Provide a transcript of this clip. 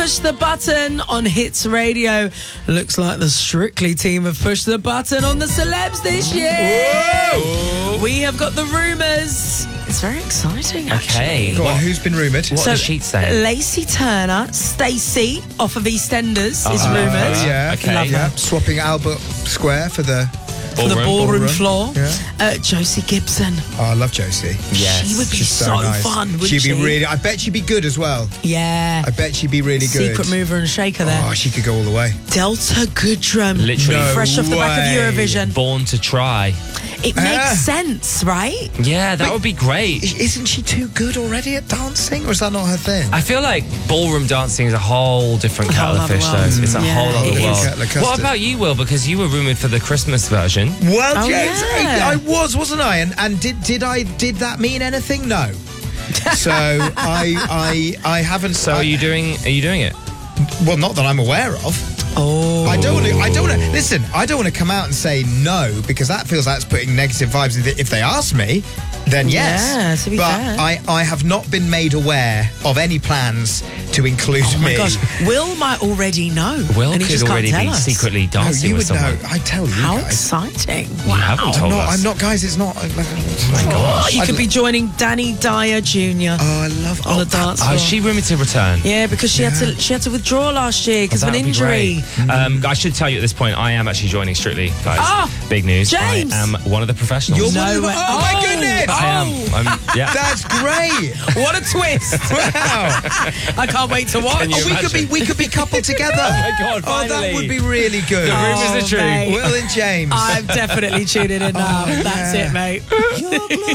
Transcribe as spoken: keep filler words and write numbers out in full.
Push the Button on Hits Radio. Looks like the Strictly team have pushed the button on the celebs this year. Whoa. We have got the rumours. It's very exciting, actually. Okay. Go on, who's been rumoured? What So, are the sheets saying? Lacey Turner, Stacey off of EastEnders is Oh, rumoured. Yeah, Okay. Love yeah. her. Swapping Albert Square for the... For the Ballroom. ballroom, Ballroom. floor. Yeah. Uh, Josie Gibson. Oh, I love Josie. Yes. She would be She's so, so, nice. fun, wouldn't she'd she? be really... I bet she'd be good as well. Yeah. I bet she'd be really good. Secret mover and shaker there. Oh, she could go all the way. Delta Goodrum. Literally. No Fresh off the back of way. Eurovision. Born to try. It makes Ah. sense, right? Yeah, that would be great. Isn't she too good already at dancing, or is that not her thing? I feel like ballroom dancing is a whole different A whole kettle of other fish, world. though. It's a Yeah, whole other it is. world. Kettle of custard. What about you, Will? Because you were rumoured for the Christmas version. Well, Oh, yes, yeah. I, I was, wasn't I? And, and did did I did that mean anything? No. So I I I haven't. So I, are you doing? Are you doing it? Well, not that I'm aware of. Oh. I don't want to. I don't want to. Listen, I don't want to come out and say no because that feels like it's putting negative vibes. If they- If they ask me, then yes. Yeah, to be but fair. I I have not been made aware of any plans to include Oh my me. gosh, Will might already know. Will and he could just already can't be tell us. secretly No, dancing you with would someone. know. I tell you How guys. exciting. You Wow. haven't I'm told not. us. I'm not, guys. It's not. Oh my gosh. You I'd- could be joining Danny Dyer Junior Oh, I love. on oh, the dance Oh, floor. is she rumoured to return? Yeah, because she had to she had to withdraw last year because Oh, of an that would be injury. great. Um, I should tell you at this point, I am actually joining Strictly, guys. Ah, Big news. James. I am one of the professionals. You're No one of the- way. Oh, my Oh. goodness! I am. I'm, yeah. That's great. What a twist! Wow. I can't wait to watch. Can you Oh, we could be imagine? we could be coupled together. Oh my God, Oh, that finally. would be really good. The rumours Oh, are true. mate. Will and James. I'm definitely tuning in now. Oh, That's yeah. it, mate.